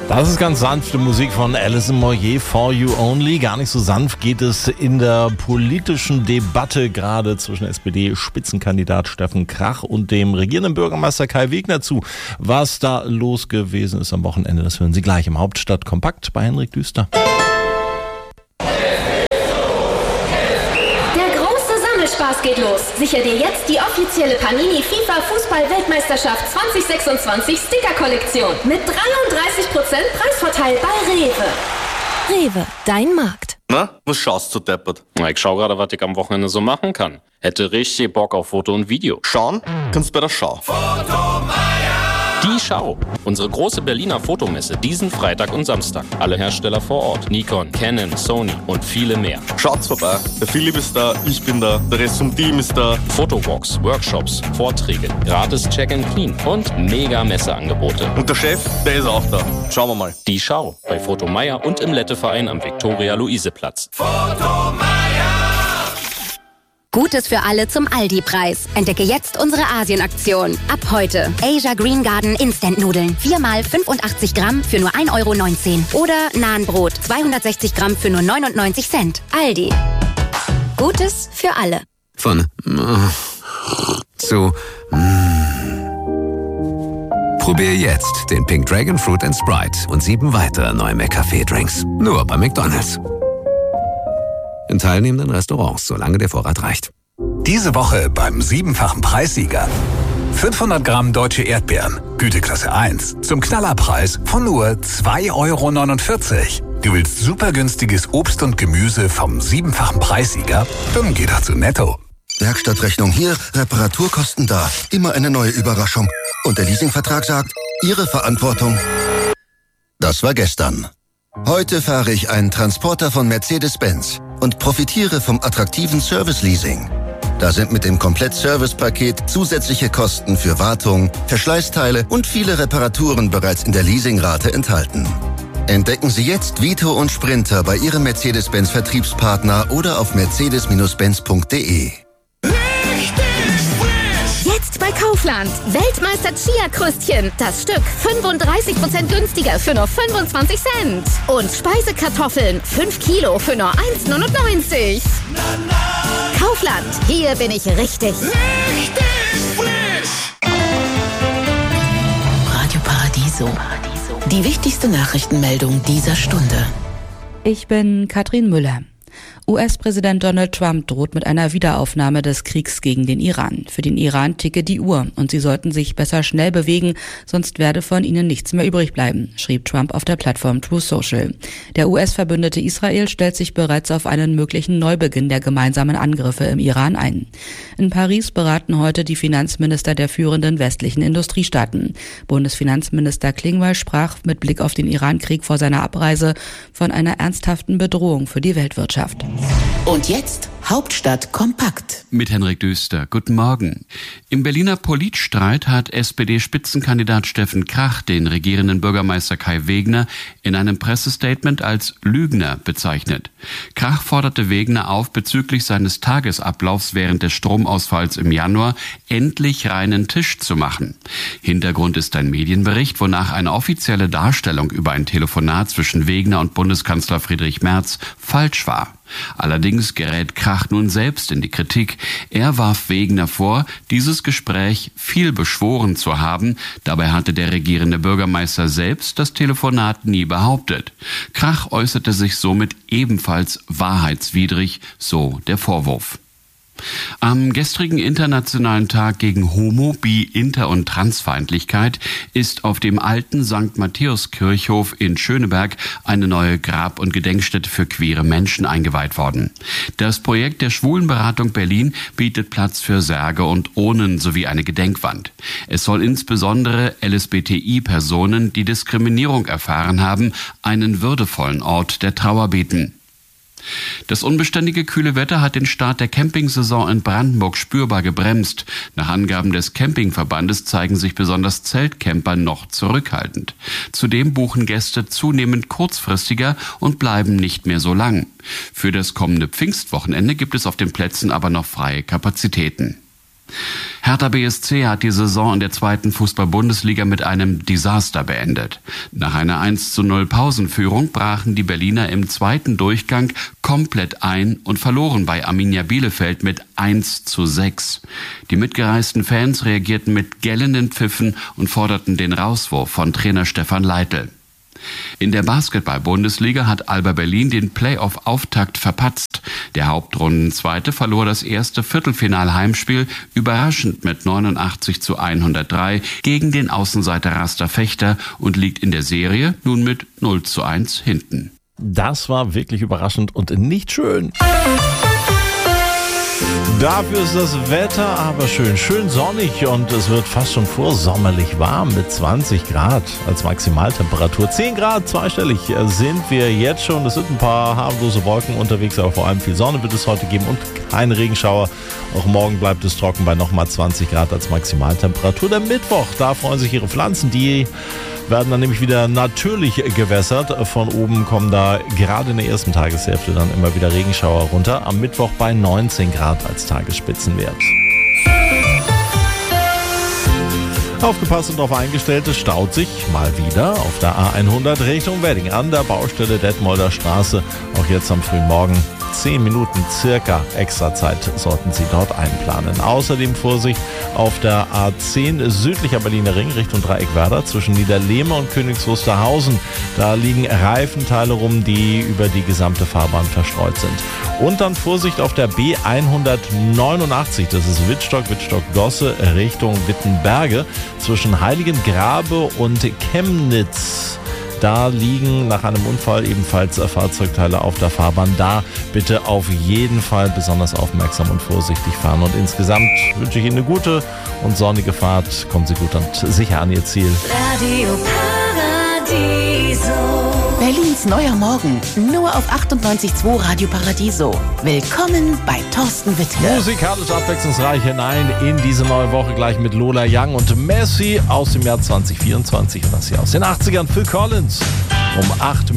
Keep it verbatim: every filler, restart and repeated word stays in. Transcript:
Das ist ganz sanfte Musik von Alison Moyet, For You Only. Gar nicht so sanft geht es in der politischen Debatte gerade zwischen S P D-Spitzenkandidat Steffen Krach und dem regierenden Bürgermeister Kai Wegner zu. Was da los gewesen ist am Wochenende, das hören Sie gleich im Hauptstadtkompakt bei Henrik Düster. Spaß geht los. Sichere dir jetzt die offizielle Panini FIFA Fußball-Weltmeisterschaft zwanzig sechsundzwanzig Sticker-Kollektion mit dreiunddreißig Prozent Preisvorteil bei Rewe. Rewe, dein Markt. Na, was schaust du deppert? Na, ich schau gerade, was ich am Wochenende so machen kann. Hätte richtig Bock auf Foto und Video. Schauen kannst bei der Schau. Die Schau. Unsere große Berliner Fotomesse diesen Freitag und Samstag. Alle Hersteller vor Ort. Nikon, Canon, Sony und viele mehr. Schaut's vorbei. Der Philipp ist da, ich bin da, der Rest vom Team ist da. Fotowalks, Workshops, Vorträge, gratis Check and Clean und mega Messeangebote. Und der Chef, der ist auch da. Schauen wir mal. Die Schau. Bei Fotomeier und im Letteverein am Viktoria-Luise-Platz. Gutes für alle zum Aldi-Preis. Entdecke jetzt unsere Asien-Aktion. Ab heute Asia Green Garden Instant-Nudeln. viermal fünfundachtzig Gramm für nur ein Euro neunzehn. Oder Nahenbrot zweihundertsechzig Gramm für nur neunundneunzig Cent. Aldi. Gutes für alle. Von zu Probier jetzt den Pink Dragon Fruit and Sprite und sieben weitere neue McCafé-Drinks. Nur bei McDonald's. In teilnehmenden Restaurants, solange der Vorrat reicht. Diese Woche beim siebenfachen Preissieger. fünfhundert Gramm deutsche Erdbeeren, Güteklasse eins, zum Knallerpreis von nur zwei Euro neunundvierzig. Du willst super günstiges Obst und Gemüse vom siebenfachen Preissieger? Dann geh doch zu Netto. Werkstattrechnung hier, Reparaturkosten da. Immer eine neue Überraschung. Und der Leasingvertrag sagt, Ihre Verantwortung. Das war gestern. Heute fahre ich einen Transporter von Mercedes-Benz und profitiere vom attraktiven Service-Leasing. Da sind mit dem Komplett-Service-Paket zusätzliche Kosten für Wartung, Verschleißteile und viele Reparaturen bereits in der Leasingrate enthalten. Entdecken Sie jetzt Vito und Sprinter bei Ihrem Mercedes-Benz-Vertriebspartner oder auf mercedes Benz punkt de. Jetzt bei Kaufland. Weltmeister Chia-Krüstchen. Das Stück fünfunddreißig Prozent günstiger für nur fünfundzwanzig Cent. Und Speisekartoffeln fünf Kilo für nur eins neunundneunzig. Kaufland. Hier bin ich richtig. Richtig frisch. Radio Paradiso. Die wichtigste Nachrichtenmeldung dieser Stunde. Ich bin Katrin Müller. U S-Präsident Donald Trump droht mit einer Wiederaufnahme des Kriegs gegen den Iran. Für den Iran ticke die Uhr und sie sollten sich besser schnell bewegen, sonst werde von ihnen nichts mehr übrig bleiben, schrieb Trump auf der Plattform Truth Social. Der U S-Verbündete Israel stellt sich bereits auf einen möglichen Neubeginn der gemeinsamen Angriffe im Iran ein. In Paris beraten heute die Finanzminister der führenden westlichen Industriestaaten. Bundesfinanzminister Klingbeil sprach mit Blick auf den Iran-Krieg vor seiner Abreise von einer ernsthaften Bedrohung für die Weltwirtschaft. Und jetzt Hauptstadt kompakt. Mit Henrik Düster. Guten Morgen. Im Berliner Politstreit hat S P D-Spitzenkandidat Steffen Krach den regierenden Bürgermeister Kai Wegner in einem Pressestatement als Lügner bezeichnet. Krach forderte Wegner auf, bezüglich seines Tagesablaufs während des Stromausfalls im Januar endlich reinen Tisch zu machen. Hintergrund ist ein Medienbericht, wonach eine offizielle Darstellung über ein Telefonat zwischen Wegner und Bundeskanzler Friedrich Merz falsch war. Allerdings gerät Krach nun selbst in die Kritik. Er warf Wegner vor, dieses Gespräch viel beschworen zu haben. Dabei hatte der regierende Bürgermeister selbst das Telefonat nie behauptet. Krach äußerte sich somit ebenfalls wahrheitswidrig, so der Vorwurf. Am gestrigen Internationalen Tag gegen Homo-, Bi-, Inter- und Transfeindlichkeit ist auf dem alten Sankt Matthäus-Kirchhof in Schöneberg eine neue Grab- und Gedenkstätte für queere Menschen eingeweiht worden. Das Projekt der Schwulenberatung Berlin bietet Platz für Särge und Urnen sowie eine Gedenkwand. Es soll insbesondere L S B T I-Personen, die Diskriminierung erfahren haben, einen würdevollen Ort der Trauer bieten. Das unbeständige kühle Wetter hat den Start der Campingsaison in Brandenburg spürbar gebremst. Nach Angaben des Campingverbandes zeigen sich besonders Zeltcamper noch zurückhaltend. Zudem buchen Gäste zunehmend kurzfristiger und bleiben nicht mehr so lang. Für das kommende Pfingstwochenende gibt es auf den Plätzen aber noch freie Kapazitäten. Hertha B S C hat die Saison in der zweiten Fußball-Bundesliga mit einem Desaster beendet. Nach einer eins zu null Pausenführung brachen die Berliner im zweiten Durchgang komplett ein und verloren bei Arminia Bielefeld mit eins zu sechs. Die mitgereisten Fans reagierten mit gellenden Pfiffen und forderten den Rauswurf von Trainer Stefan Leitl. In der Basketball-Bundesliga hat Alba Berlin den Playoff-Auftakt verpatzt. Der Hauptrundenzweite verlor das erste Viertelfinal-Heimspiel überraschend mit neunundachtzig zu hundertdrei gegen den Außenseiter Raster Fechter und liegt in der Serie nun mit null zu eins hinten. Das war wirklich überraschend und nicht schön. Dafür ist das Wetter aber schön, schön sonnig und es wird fast schon vorsommerlich warm mit zwanzig Grad als Maximaltemperatur. zehn Grad, zweistellig sind wir jetzt schon. Es sind ein paar harmlose Wolken unterwegs, aber vor allem viel Sonne wird es heute geben und keine Regenschauer. Auch morgen bleibt es trocken bei nochmal zwanzig Grad als Maximaltemperatur. Der Mittwoch, da freuen sich Ihre Pflanzen, die werden dann nämlich wieder natürlich gewässert. Von oben kommen da gerade in der ersten Tageshälfte dann immer wieder Regenschauer runter. Am Mittwoch bei neunzehn Grad als Tagesspitzenwert. Aufgepasst und darauf eingestellt, es staut sich mal wieder auf der A hundert Richtung Wedding an der Baustelle Detmolder Straße. Auch jetzt am frühen Morgen. zehn Minuten circa extra Zeit sollten Sie dort einplanen. Außerdem Vorsicht auf der A zehn südlicher Berliner Ring Richtung Dreieckwerder zwischen Niederlehme und Königs Wusterhausen. Da liegen Reifenteile rum, die über die gesamte Fahrbahn verstreut sind. Und dann Vorsicht auf der B hundertneunundachtzig, das ist Wittstock, Wittstock-Gosse Richtung Wittenberge zwischen Heiligengrabe und Chemnitz. Da liegen nach einem Unfall ebenfalls Fahrzeugteile auf der Fahrbahn. Da bitte auf jeden Fall besonders aufmerksam und vorsichtig fahren. Und insgesamt wünsche ich Ihnen eine gute und sonnige Fahrt. Kommen Sie gut und sicher an Ihr Ziel. Radio Paradiso. Berlins neuer Morgen. Nur auf achtundneunzig Komma zwei Radio Paradiso. Willkommen bei Thorsten Wittke. Musikalisch abwechslungsreich hinein in diese neue Woche gleich mit Lola Young und Messi aus dem Jahr zwanzig vierundzwanzig. Und das hier aus den achtzigern. Phil Collins um acht